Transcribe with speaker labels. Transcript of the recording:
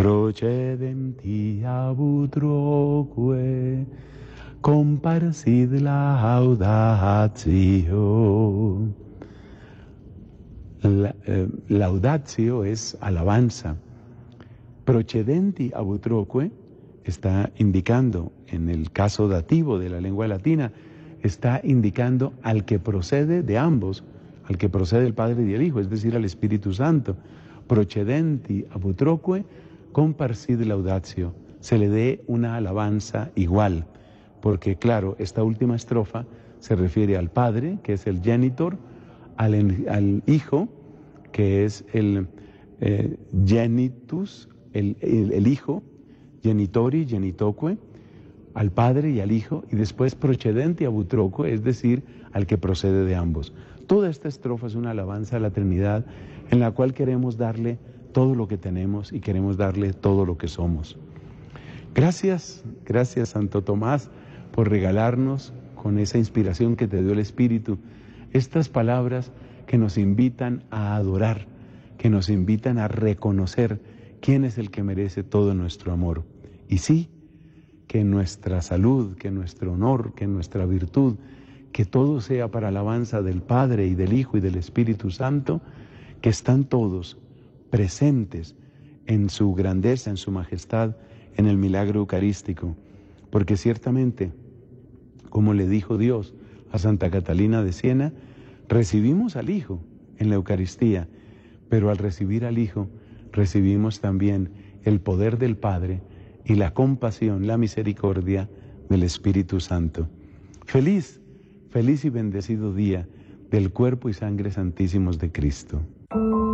Speaker 1: procedenti ab utroque, comparsid laudatio. Laudatio es alabanza. Procedenti ab utroque está indicando, en el caso dativo de la lengua latina, está indicando al que procede de ambos, al que procede el Padre y el Hijo, es decir, al Espíritu Santo. Procedenti ab utroque, comparsid laudatio. Se le dé una alabanza igual, porque claro, esta última estrofa se refiere al Padre, que es el genitor, al Hijo, que es el genitus, el Hijo, genitori, genitoque, al Padre y al Hijo, y después procedenti ab utroque, es decir, al que procede de ambos. Toda esta estrofa es una alabanza a la Trinidad, en la cual queremos darle todo lo que tenemos y queremos darle todo lo que somos. Gracias Santo Tomás por regalarnos, con esa inspiración que te dio el Espíritu, estas palabras que nos invitan a adorar, que nos invitan a reconocer quién es el que merece todo nuestro amor. Y sí, que nuestra salud, que nuestro honor, que nuestra virtud, que todo sea para alabanza del Padre y del Hijo y del Espíritu Santo, que están todos presentes en su grandeza, en su majestad, en el milagro eucarístico. Porque ciertamente, como le dijo Dios a Santa Catalina de Siena, recibimos al Hijo en la Eucaristía, pero al recibir al Hijo, recibimos también el poder del Padre y la compasión, la misericordia del Espíritu Santo. Feliz y bendecido día del cuerpo y sangre santísimos de Cristo.